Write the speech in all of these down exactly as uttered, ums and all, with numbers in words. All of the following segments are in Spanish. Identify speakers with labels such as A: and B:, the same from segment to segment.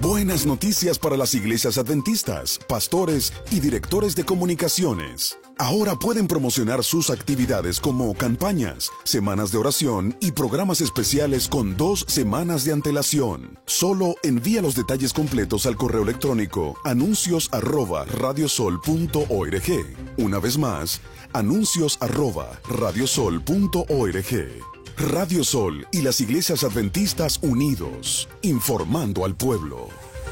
A: Buenas noticias para las iglesias adventistas, pastores y directores de comunicaciones. Ahora pueden promocionar sus actividades como campañas, semanas de oración y programas especiales con dos semanas de antelación. Solo envía los detalles completos al correo electrónico anuncios arroba radiosol punto org. Una vez más, anuncios arroba radiosol punto org. Radio Sol y las iglesias adventistas unidos, informando al pueblo.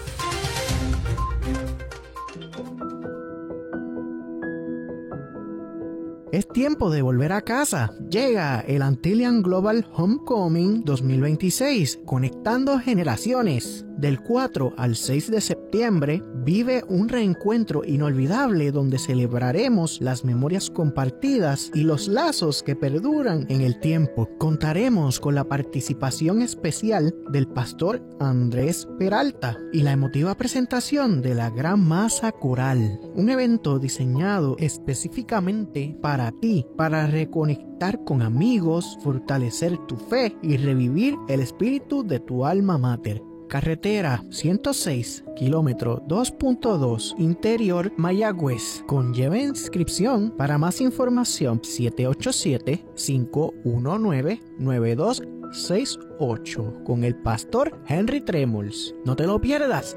B: Es tiempo de volver a casa. Llega el Antillian Global Homecoming dos mil veintiséis, conectando generaciones. Del cuatro al seis de septiembre, vive un reencuentro inolvidable donde celebraremos las memorias compartidas y los lazos que perduran en el tiempo. Contaremos con la participación especial del pastor Andrés Peralta y la emotiva presentación de la gran masa coral. Un evento diseñado específicamente para ti, para reconectar con amigos, fortalecer tu fe y revivir el espíritu de tu alma mater. Carretera ciento seis, kilómetro dos punto dos, Interior Mayagüez. Conlleva inscripción. Para más información, siete ocho siete, cinco uno nueve, nueve dos seis ocho con el pastor Henry Tremols. No te lo pierdas.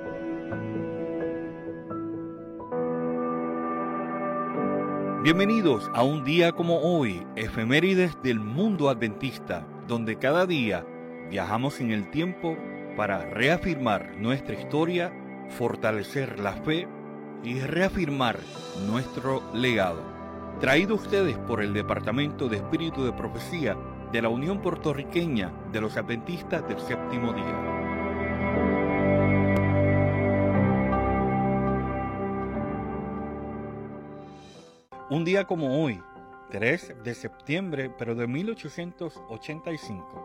C: Bienvenidos a un día como hoy, efemérides del mundo adventista, donde cada día viajamos en el tiempo para reafirmar nuestra historia, fortalecer la fe y reafirmar nuestro legado. Traído a ustedes por el Departamento de Espíritu de Profecía de la Unión Puertorriqueña de los Adventistas del Séptimo Día. Un día como hoy, tres de septiembre, pero de mil ochocientos ochenta y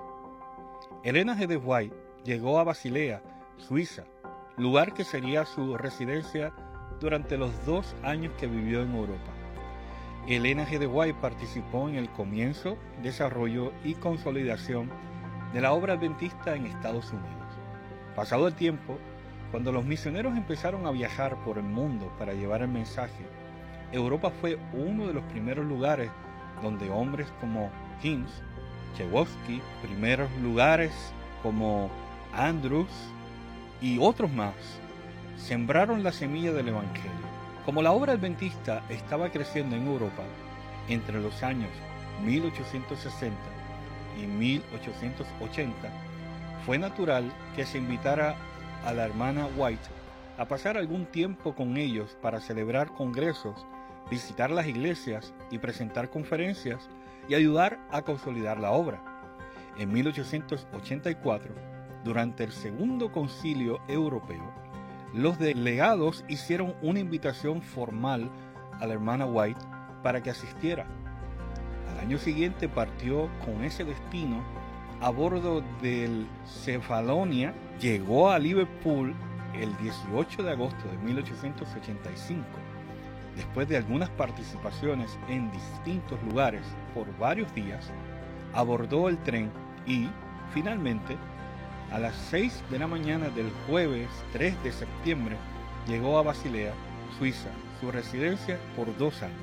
C: cinco, Elena G. de White llegó a Basilea, Suiza, lugar que sería su residencia durante los dos años que vivió en Europa. Elena G. de White participó en el comienzo, desarrollo y consolidación de la obra adventista en Estados Unidos. Pasado el tiempo, cuando los misioneros empezaron a viajar por el mundo para llevar el mensaje, Europa fue uno de los primeros lugares donde hombres como Hincks, Chewosky, primeros lugares como Andrews y otros más, sembraron la semilla del Evangelio. Como la obra adventista estaba creciendo en Europa entre los años mil ochocientos sesenta y mil ochocientos ochenta, fue natural que se invitara a la hermana White a pasar algún tiempo con ellos para celebrar congresos, visitar las iglesias y presentar conferencias y ayudar a consolidar la obra. En mil ochocientos ochenta y cuatro, durante el Segundo Concilio Europeo, los delegados hicieron una invitación formal a la hermana White para que asistiera. Al año siguiente partió con ese destino a bordo del Cefalonia, llegó a Liverpool el dieciocho de agosto de mil ochocientos ochenta y cinco. Después de algunas participaciones en distintos lugares por varios días, abordó el tren y, finalmente, a las seis de la mañana del jueves tres de septiembre, llegó a Basilea, Suiza, su residencia por dos años.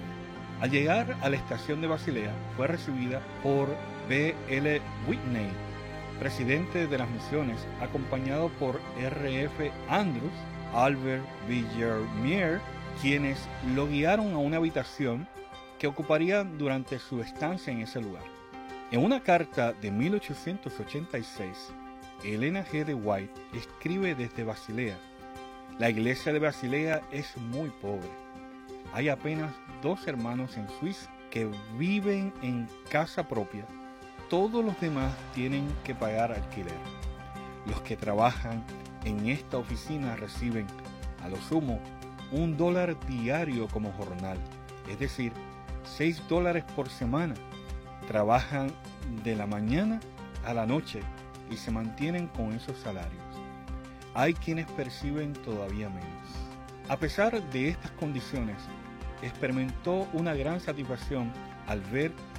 C: Al llegar a la estación de Basilea, fue recibida por B L Whitney, presidente de las misiones, acompañado por R F Andrews, Albert Villermier, quienes lo guiaron a una habitación que ocuparía durante su estancia en ese lugar. En una carta de mil ochocientos ochenta y seis, Elena G. de White escribe desde Basilea: la iglesia de Basilea es muy pobre. Hay apenas dos hermanos en Suiza que viven en casa propia. Todos los demás tienen que pagar alquiler. Los que trabajan en esta oficina reciben, a lo sumo, un dólar diario como jornal, es decir, seis dólares por semana. Trabajan de la mañana a la noche y se mantienen con esos salarios. Hay quienes perciben todavía menos. A pesar de estas condiciones, experimentó una gran satisfacción al ver